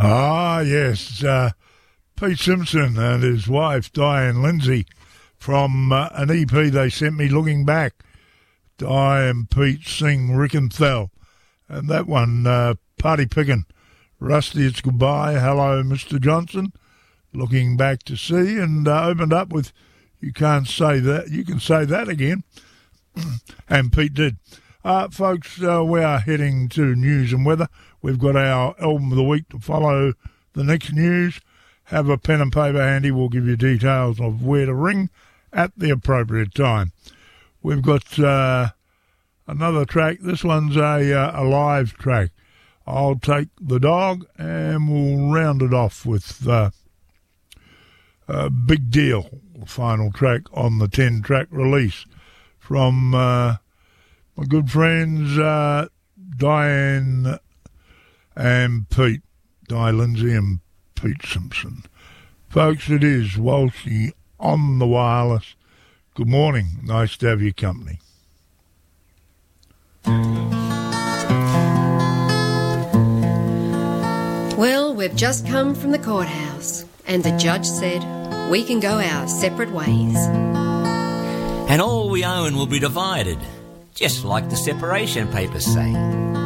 Ah, yes. Pete Simpson and his wife, Diane Lindsay, from an EP they sent me, Looking Back. Di and Pete sing Rickenthal. And that one, Party Pickin'. Rusty, it's goodbye. Hello, Mr. Johnson. Looking back to see, and opened up with You Can't Say That. You Can Say That Again. And Pete did. Folks, we are heading to news and weather. We've got our album of the week to follow the next news. Have a pen and paper handy. We'll give you details of where to ring at the appropriate time. We've got another track. This one's a live track. I'll Take the Dog, and we'll round it off with Big Deal, the final track on the 10-track release from my good friends Diane and Pete, Di Lindsay and Pete Simpson. Folks, it is Walshy on the wireless. Good morning. Nice to have your company. Well, we've just come from the courthouse, and the judge said we can go our separate ways. And all we own will be divided, just like the separation papers say.